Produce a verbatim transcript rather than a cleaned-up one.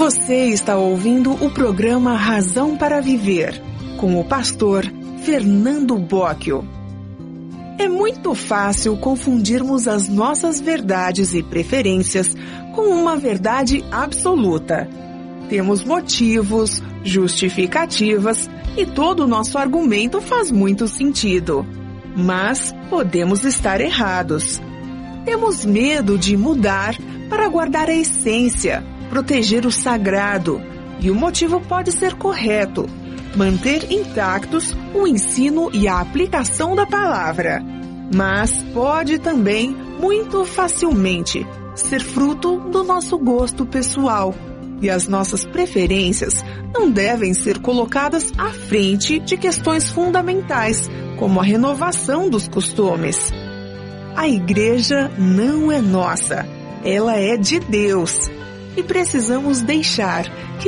Você está ouvindo o programa Razão para Viver, com o pastor Fernando Bocchio. É muito fácil confundirmos as nossas verdades e preferências com uma verdade absoluta. Temos motivos, justificativas e todo o nosso argumento faz muito sentido. Mas podemos estar errados. Temos medo de mudar para guardar a essência, proteger o sagrado, e o motivo pode ser correto: manter intactos o ensino e a aplicação da palavra. Mas pode também, muito facilmente, ser fruto do nosso gosto pessoal, e as nossas preferências não devem ser colocadas à frente de questões fundamentais, como a renovação dos costumes. A igreja não é nossa, ela é de Deus, e precisamos deixar que